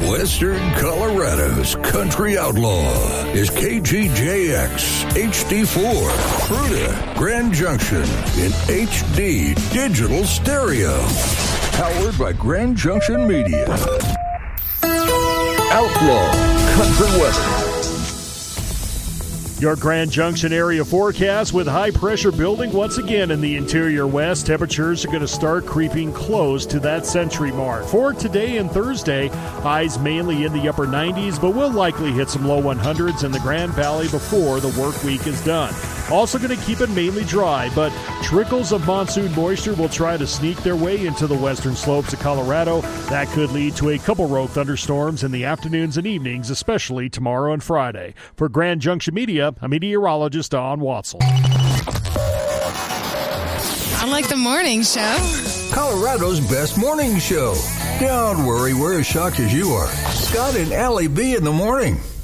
Western Colorado's country outlaw is KGJX HD4, Fruita, Grand Junction in HD digital stereo. Powered by Grand Junction Media. Outlaw Country Weather. Your Grand Junction area forecast with high pressure building once again in the interior west. Temperatures are going to start creeping close to that century mark. For today and Thursday, highs mainly in the upper 90s, but we'll likely hit some low 100s in the Grand Valley before the work week is done. Also going to keep it mainly dry, but trickles of monsoon moisture will try to sneak their way into the western slopes of Colorado. That could lead to a couple rogue thunderstorms in the afternoons and evenings, especially tomorrow and Friday. For Grand Junction Media, I'm meteorologist Don Watzel. I like the morning show. Colorado's best morning show. Don't worry, we're as shocked as you are. Scott and Allie B in the morning.